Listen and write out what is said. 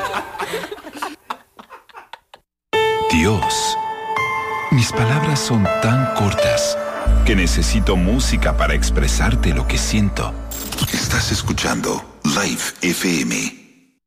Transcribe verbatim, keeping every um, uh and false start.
Dios, mis palabras son tan cortas que necesito música para expresarte lo que siento. Estás escuchando Live F M.